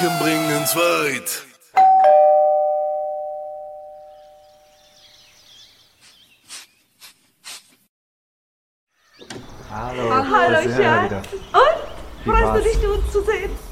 Gedanken bringen's weit. Hallo, Hallo, da sind wir Schatz. wieder. Und? Wie Freust war's? du dich, uns zu sehen?